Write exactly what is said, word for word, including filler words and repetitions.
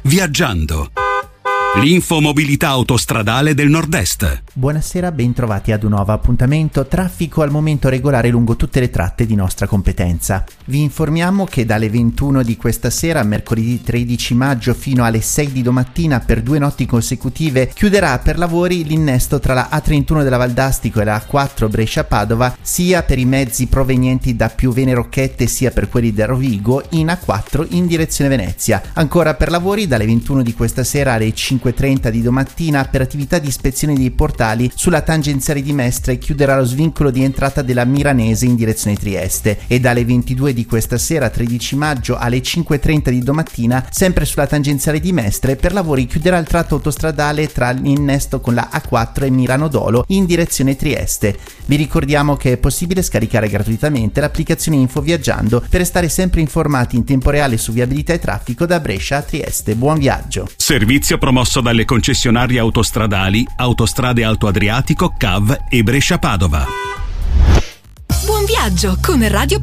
Viaggiando. L'infomobilità autostradale del Nord-Est. Buonasera, bentrovati ad un nuovo appuntamento. Traffico al momento regolare lungo tutte le tratte di nostra competenza. Vi informiamo che dalle ventuno di questa sera, mercoledì tredici maggio, fino alle sei di domattina, per due notti consecutive, chiuderà per lavori l'innesto tra la A trentuno della Valdastico e la A quattro Brescia-Padova, sia per i mezzi provenienti da Piuvene Rocchette sia per quelli da Rovigo in A quattro in direzione Venezia. Ancora per lavori dalle ventuno di questa sera alle cinque e trenta di domattina per attività di ispezione dei portali sulla tangenziale di Mestre chiuderà lo svincolo di entrata della Miranese in direzione Trieste, e dalle ventidue di questa sera tredici maggio alle cinque e trenta di domattina sempre sulla tangenziale di Mestre per lavori chiuderà il tratto autostradale tra l'innesto con la A quattro e Milano Dolo in direzione Trieste. Vi ricordiamo che è possibile scaricare gratuitamente l'applicazione Info Viaggiando per restare sempre informati in tempo reale su viabilità e traffico da Brescia a Trieste. Buon viaggio. Servizio promosso dalle concessionarie autostradali Autostrade Alto Adriatico, C A V e Brescia Padova. Buon viaggio con Radio